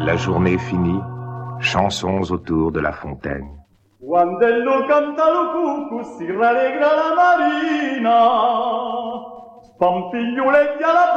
La journée finie, chansons autour de la fontaine. Quandello canta lo cucù si rallegra la marina, spampigliuletti alla